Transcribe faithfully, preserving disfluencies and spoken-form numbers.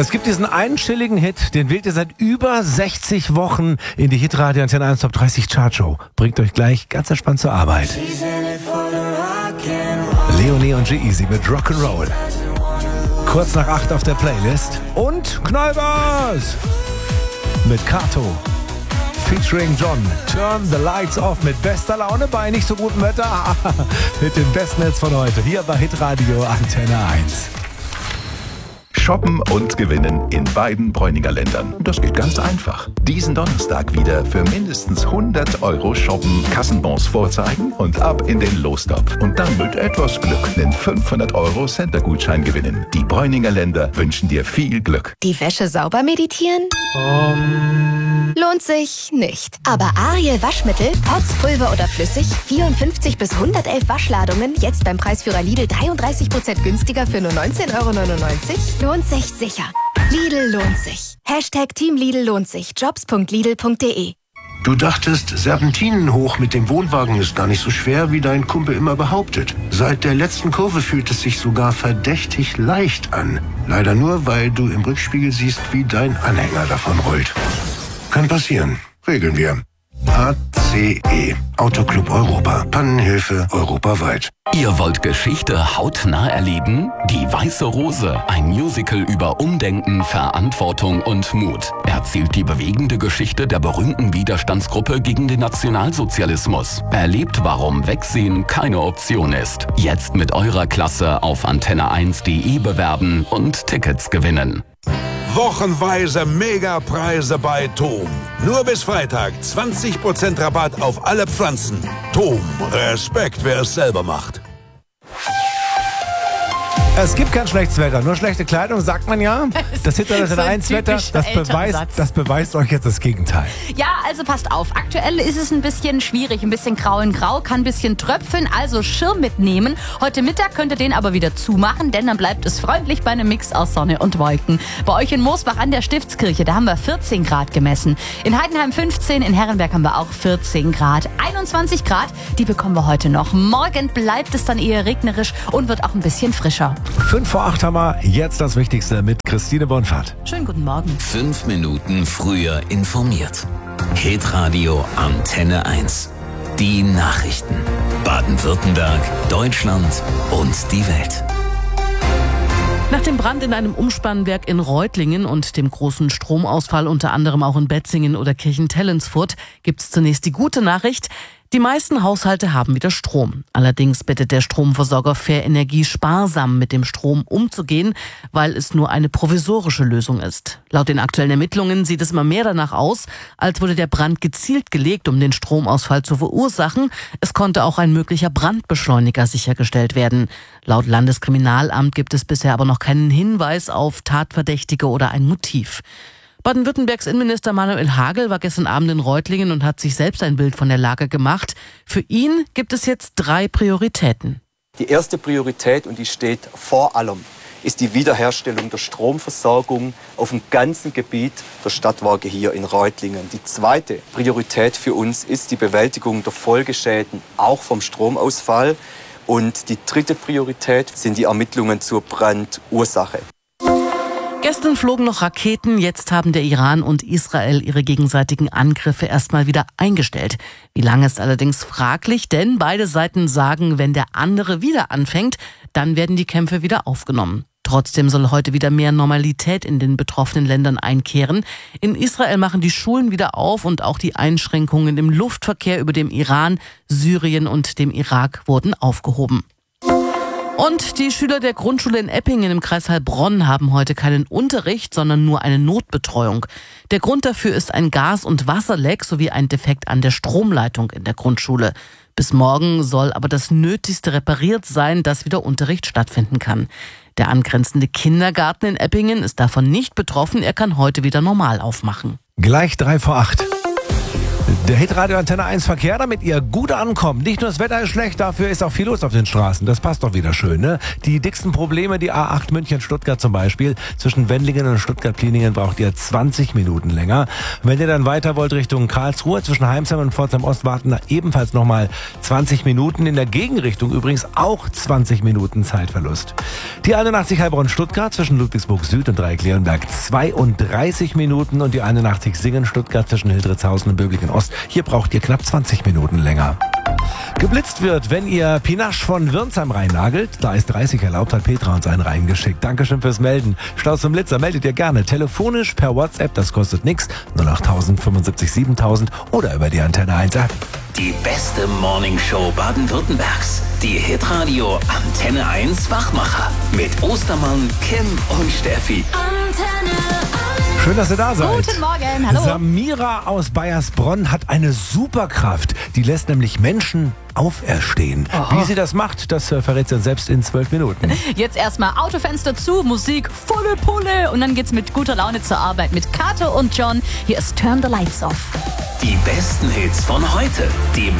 Es gibt diesen einen chilligen Hit, den wählt ihr seit über sechzig Wochen in die Hitradio Antenne eins Top dreißig Chartshow. Bringt euch gleich ganz entspannt zur Arbeit. Leonie und G-Eazy mit Rock'n'Roll. Kurz nach acht auf der Playlist. Und Knallbars mit Kato. Featuring John. Turn the Lights Off mit bester Laune bei nicht so gutem Wetter. Mit dem besten Netz von heute. Hier bei Hitradio Antenne eins. Shoppen und gewinnen in beiden Bräuninger Ländern. Das geht ganz einfach. Diesen Donnerstag wieder für mindestens hundert Euro shoppen, Kassenbons vorzeigen und ab in den Lostopf. Und dann mit etwas Glück einen fünfhundert Euro Center-Gutschein gewinnen. Die Bräuninger Länder wünschen dir viel Glück. Die Wäsche sauber meditieren? Um. Lohnt sich nicht. Aber Ariel Waschmittel, Pots, Pulver oder flüssig, vierundfünfzig bis hundertelf Waschladungen, jetzt beim Preisführer Lidl dreiunddreißig Prozent günstiger für nur neunzehn Euro neunundneunzig? Lohnt sich sicher. Lidl lohnt sich. Hashtag Team Lidl lohnt sich. Jobs punkt lidl punkt de. Du dachtest, Serpentinen hoch mit dem Wohnwagen ist gar nicht so schwer, wie dein Kumpel immer behauptet. Seit der letzten Kurve fühlt es sich sogar verdächtig leicht an. Leider nur, weil du im Rückspiegel siehst, wie dein Anhänger davon rollt. Kann passieren. Regeln wir. A C E. Autoclub Europa. Pannenhilfe europaweit. Ihr wollt Geschichte hautnah erleben? Die Weiße Rose, ein Musical über Umdenken, Verantwortung und Mut, erzählt die bewegende Geschichte der berühmten Widerstandsgruppe gegen den Nationalsozialismus. Erlebt, warum Wegsehen keine Option ist. Jetzt mit eurer Klasse auf antenne eins punkt de bewerben und Tickets gewinnen. Wochenweise Megapreise bei Tom. Nur bis Freitag zwanzig Prozent Rabatt auf alle Pflanzen. Tom, Respekt, wer es selber macht. Es gibt kein schlechtes Wetter, nur schlechte Kleidung, sagt man ja. Das Hitradio eins Wetter, das beweist, das beweist euch jetzt das Gegenteil. Ja, also passt auf. Aktuell ist es ein bisschen schwierig, ein bisschen grau in grau, kann ein bisschen tröpfeln, also Schirm mitnehmen. Heute Mittag könnt ihr den aber wieder zumachen, denn dann bleibt es freundlich bei einem Mix aus Sonne und Wolken. Bei euch in Moosbach an der Stiftskirche, da haben wir vierzehn Grad gemessen. In Heidenheim fünfzehn, in Herrenberg haben wir auch vierzehn Grad. einundzwanzig Grad, die bekommen wir heute noch. Morgen bleibt es dann eher regnerisch und wird auch ein bisschen frischer. Fünf vor acht haben wir jetzt das Wichtigste mit Christine Bonfahrt. Schönen guten Morgen. Fünf Minuten früher informiert. Hitradio Antenne eins. Die Nachrichten. Baden-Württemberg, Deutschland und die Welt. Nach dem Brand in einem Umspannwerk in Reutlingen und dem großen Stromausfall unter anderem auch in Betzingen oder Kirchentellensfurt gibt es zunächst die gute Nachricht: Die meisten Haushalte haben wieder Strom. Allerdings bittet der Stromversorger Fair Energie sparsam mit dem Strom umzugehen, weil es nur eine provisorische Lösung ist. Laut den aktuellen Ermittlungen sieht es immer mehr danach aus, als wurde der Brand gezielt gelegt, um den Stromausfall zu verursachen. Es konnte auch ein möglicher Brandbeschleuniger sichergestellt werden. Laut Landeskriminalamt gibt es bisher aber noch keinen Hinweis auf Tatverdächtige oder ein Motiv. Baden-Württembergs Innenminister Manuel Hagel war gestern Abend in Reutlingen und hat sich selbst ein Bild von der Lage gemacht. Für ihn gibt es jetzt drei Prioritäten. Die erste Priorität, und die steht vor allem, ist die Wiederherstellung der Stromversorgung auf dem ganzen Gebiet der Stadtwerke hier in Reutlingen. Die zweite Priorität für uns ist die Bewältigung der Folgeschäden, auch vom Stromausfall. Und die dritte Priorität sind die Ermittlungen zur Brandursache. Gestern flogen noch Raketen, jetzt haben der Iran und Israel ihre gegenseitigen Angriffe erstmal wieder eingestellt. Wie lange ist allerdings fraglich, denn beide Seiten sagen, wenn der andere wieder anfängt, dann werden die Kämpfe wieder aufgenommen. Trotzdem soll heute wieder mehr Normalität in den betroffenen Ländern einkehren. In Israel machen die Schulen wieder auf und auch die Einschränkungen im Luftverkehr über dem Iran, Syrien und dem Irak wurden aufgehoben. Und die Schüler der Grundschule in Eppingen im Kreis Heilbronn haben heute keinen Unterricht, sondern nur eine Notbetreuung. Der Grund dafür ist ein Gas- und Wasserleck sowie ein Defekt an der Stromleitung in der Grundschule. Bis morgen soll aber das Nötigste repariert sein, dass wieder Unterricht stattfinden kann. Der angrenzende Kindergarten in Eppingen ist davon nicht betroffen. Er kann heute wieder normal aufmachen. Gleich drei vor acht. Der Hitradio Antenne eins Verkehr, damit ihr gut ankommt. Nicht nur das Wetter ist schlecht, dafür ist auch viel los auf den Straßen. Das passt doch wieder schön, ne? Die dicksten Probleme, die A acht München-Stuttgart zum Beispiel. Zwischen Wendlingen und Stuttgart-Pliningen braucht ihr zwanzig Minuten länger. Wenn ihr dann weiter wollt Richtung Karlsruhe, zwischen Heimsheim und Pforzheim Ost warten ebenfalls nochmal zwanzig Minuten. In der Gegenrichtung übrigens auch zwanzig Minuten Zeitverlust. Die einundachtzig Heilbronn-Stuttgart zwischen Ludwigsburg Süd und Dreieck-Leonberg zweiunddreißig Minuten und die einundachtzig Singen-Stuttgart zwischen Hildritzhausen und Böblingen Ost. Hier braucht ihr knapp zwanzig Minuten länger. Geblitzt wird, wenn ihr Pinache von Wirnsheim reinnagelt. Da ist dreißig erlaubt, hat Petra uns einen reingeschickt. Dankeschön fürs Melden. Stau zum Blitzer meldet ihr gerne. Telefonisch per WhatsApp, das kostet nichts. null acht null null fünfundsiebzig siebentausend oder über die Antenne eins App. Die beste Morningshow Baden-Württembergs. Die Hitradio Antenne eins Wachmacher. Mit Ostermann, Kim und Steffi. Antenne eins. Schön, dass ihr da seid. Guten Morgen, hallo. Samira aus Bayersbronn hat eine Superkraft. Die lässt nämlich Menschen auferstehen. Oh. Wie sie das macht, das äh, verrät sie selbst in zwölf Minuten. Jetzt erstmal Autofenster zu, Musik volle Pulle und dann geht's mit guter Laune zur Arbeit mit Kato und John. Hier ist Turn the Lights Off. Die besten Hits von heute. Die